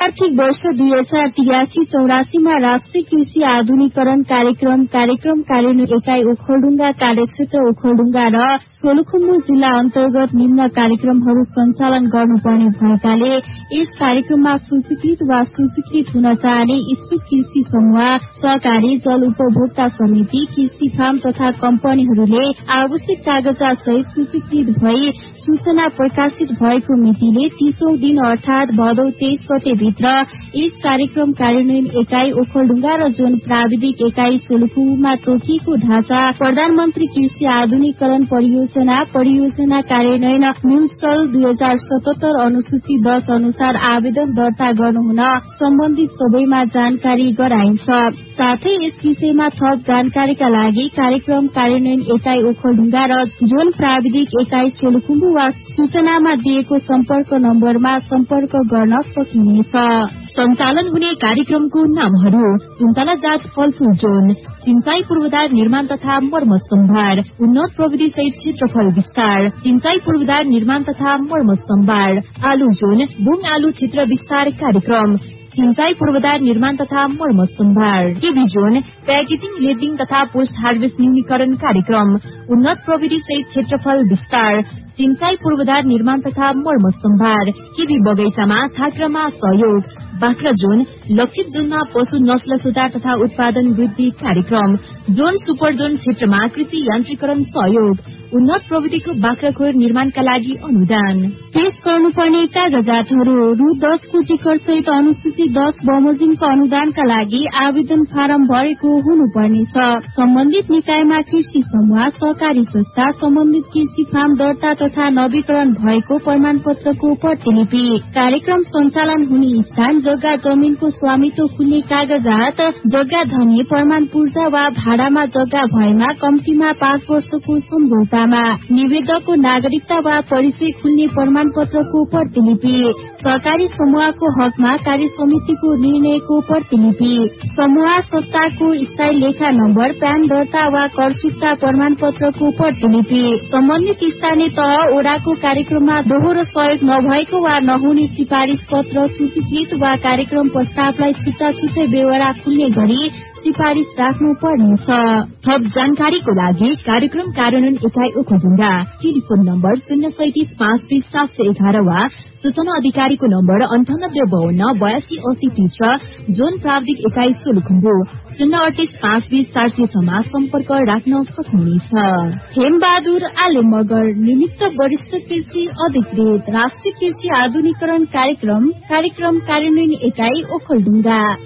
आर्थिक वर्ष 2083-84 मा राष्ट्रिय कृषि आधुनिकरण कार्यक्रम कार्यान्वयन एकाइ ओखलढुङ्गा कार्यक्षेत्र ओखलढुङ्गा र सोलुखुम्बु जिल्ला अन्तर्गत निम्न कार्यक्रमहरू सञ्चालन गर्नुपर्ने भएकाले यस कार्यक्रममा सूचीकृत वा सूचीकृत हुन चाहने इच्छुक कृषि समूह, सहकारी, जल उपभोक्ता समिति, कृषि फार्म तथा कम्पनीहरूले आवश्यक कागजात सहित सूचीकृत भई सूचना प्रकाशित भएको मितिले 30औं दिन अर्थात भदौ 23 गते भित्र यस कार्यक्रम कार्यान्वयन एकाइ ओखलढुङ्गा र जोन प्राविधिक एकाइ सोलुखुम्बुमा तोकिएको ढाँचा प्रधानमन्त्री कृषि आधुनिकरण परियोजना कार्यान्वयन न्यूस्टल 2077 अनुसूची 10 अनुसार आवेदन दर्ता गर्नुहुन सम्बन्धित सबैमा जानकारी गराइन्छ। साथै यस विषयमा थप जानकारीका लागि कार्यक्रम कार्यान्वयन एकाइ ओखलढुङ्गा र जोन प्राविधिक एकाइ सोलुखुम्बु वा सूचनामा दिएको सम्पर्क नम्बरमा सम्पर्क गर्न सकिनेछ। सञ्चालन हुने कार्यक्रमको नामहरू: सुन्तला जात फलफूल जोन, सिंचाई पूर्वाधार निर्माण तथा मर्मत सम्भार, उन्नत प्रविधि सहित क्षेत्रफल विस्तार, सिंचाई पूर्वाधार निर्माण तथा मर्मत सम्भार, आलु जोन, बुङ आलु क्षेत्र विस्तार कार्यक्रम, सिंचाई पूर्वाधार निर्माण तथा मर्मत सम्भार, केबी जोन, प्याकेजिङ, लेबलिङ तथा पोस्ट हार्वेस्ट न्यूनीकरण कार्यक्रम, उन्नत प्रविधि सहित क्षेत्रफल विस्तार, सिंचाई पूर्वाधार निर्माण तथा मर्मत सम्भार, केबी बगैंचामा थाक्रामा सहयोग, बाख्रा जोन, लक्षित जोनमा पशु नस्ल सुधार तथा उत्पादन वृद्धि कार्यक्रम, जोन सुपर जोन क्षेत्रमा कृषि यान्त्रिकरण सहयोग, उन्नत प्रविधिको बाख्राखोर निर्माणका लागि अनुदान। पेश गर्नुपर्ने कागजातहरू: रु 10 को टिकट सहित अनुसूची 10 बमोजिमको अनुदानका लागि आवेदन फारम भरेको हुनुपर्नेछ। सम्बन्धित निकायमा कृषि समूह, सहकारी संस्था, सम्बन्धित कृषि फार्म दर्ता तथा नवीकरण भएको प्रमाण पत्रको प्रतिलिपि, कार्यक्रम सञ्चालन हुने स्थान, जग्गा जमिनको स्वामित्व खुल्ने कागजात, जग्गा धनी प्रमाण पूर्जा वा भाडामा जग्गा भएमा कम्तीमा 5 वर्षको सम्झौता, निवेदकको नागरिकता वा परिचय खुल्ने प्रमाण पत्रको प्रतिलिपि, सहकारी समूहको हकमा कार्य समितिको निर्णयको प्रतिलिपि, समूह संस्थाको स्थायी लेखा नम्बर, प्यान दर्ता वा कर चुक्ता प्रमाण पत्रको प्रतिलिपि, सम्बन्धित स्थानीय तह ओडाको कार्यक्रममा दोहोरो सहयोग नभएको वा नहुने सिफारिश पत्र, सूचीकृत वा कार्यक्रम प्रस्तावलाई छुट्टा छुट्टै बेहोरा खुल्ने गरी सिफारिश राख्नु पर्नेछ। थप जानकारीको लागि कार्यक्रम कार्यान्वयन एकाइ ओखलढुङ्गा, टेलिफोन नम्बर 03752 वा सूचना अधिकारीको नम्बर 9852828030 र जोन प्राविधिक एकाइ सोलुखुम्बु 03852 मा सम्पर्क राख्न सक्नुहुनेछ। हेमबहादुर आले मगर, निमित्त वरिष्ठ कृषि अधिकृत, राष्ट्रिय कृषि आधुनिकरण कार्यक्रम कार्यान्वयन एकाइ ओखलढुङ्गा।